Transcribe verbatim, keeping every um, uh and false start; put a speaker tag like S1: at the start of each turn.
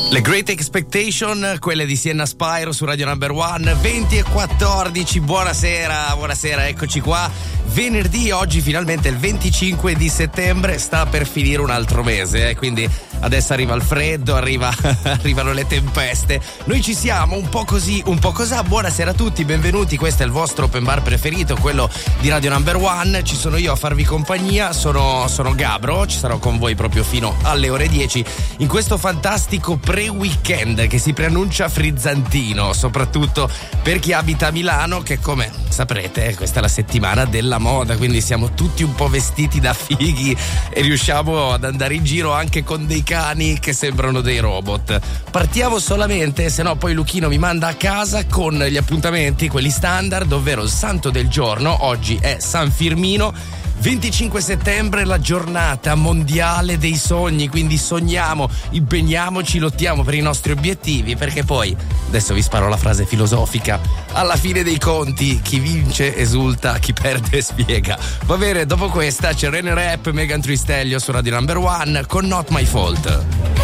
S1: Le Great Expectation, quelle di Sienna Spyro su Radio Number One, venti e quattordici, buonasera, buonasera, eccoci qua. Venerdì, oggi finalmente il venticinque di settembre, sta per finire un altro mese, eh, quindi adesso arriva il freddo, arriva, arrivano le tempeste. Noi ci siamo, un po' così, un po' cosà. Buonasera a tutti, benvenuti, questo è il vostro open bar preferito, quello di Radio Number One. Ci sono io a farvi compagnia, sono, sono Gabro, ci sarò con voi proprio fino alle ore dieci in questo fantastico pre-weekend che si preannuncia frizzantino, soprattutto per chi abita a Milano, che come saprete questa è la settimana della moda, quindi siamo tutti un po' vestiti da fighi e riusciamo ad andare in giro anche con dei cani che sembrano dei robot. Partiamo solamente, se no poi Luchino mi manda a casa, con gli appuntamenti, quelli standard, ovvero il santo del giorno. Oggi è San Firmino, venticinque settembre, la giornata mondiale dei sogni, quindi sogniamo, impegniamoci, lottiamo per i nostri obiettivi, perché poi, adesso vi sparo la frase filosofica, alla fine dei conti chi vince esulta, chi perde spiega. Va bene, dopo questa c'è Rene Rap, Megan Tristellio su Radio Number One con Not My Fault.